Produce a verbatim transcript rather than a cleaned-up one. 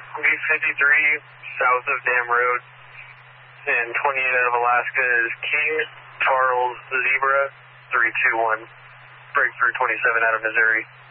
B fifty-three, south of Dam Road, and twenty-eight out of Alaska is King, Charles, Zebra, three two one. Breakthrough twenty-seven out of Missouri.